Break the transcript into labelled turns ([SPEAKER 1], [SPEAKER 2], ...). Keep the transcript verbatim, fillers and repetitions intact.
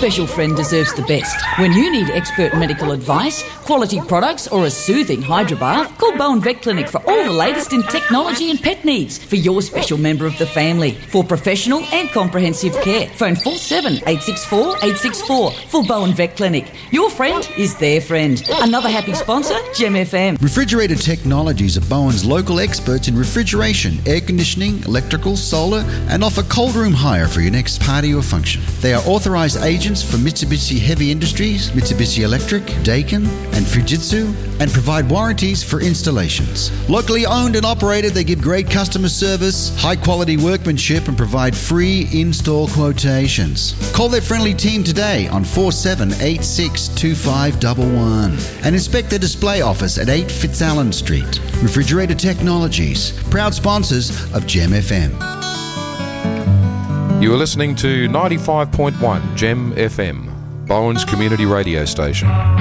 [SPEAKER 1] special friend deserves the best. When you need expert medical advice, quality products or a soothing hydrobath, call Bowen Vet Clinic for all the latest in technology and pet needs for your special member of the family. For professional and comprehensive care, phone four seven eight six four eight six four for Bowen Vet Clinic. Your friend is their friend. Another happy sponsor, Gem F M.
[SPEAKER 2] Refrigerator Technologies are Bowen's local experts in refrigeration, air conditioning, electrical, solar, and offer cold room hire for your next party or function. They are authorised agents for Mitsubishi Heavy Industries, Mitsubishi Electric, Daikin, and Fujitsu, and provide warranties for installations. Locally owned and operated, they give great customer service, high quality workmanship, and provide free install quotations. Call their friendly team today on four seven eight six two five one one and inspect their display office at eight Fitzallen Street. Refrigerator Technologies, proud sponsors of Gem F M.
[SPEAKER 3] You are listening to ninety-five point one Gem F M, Bowen's community radio station.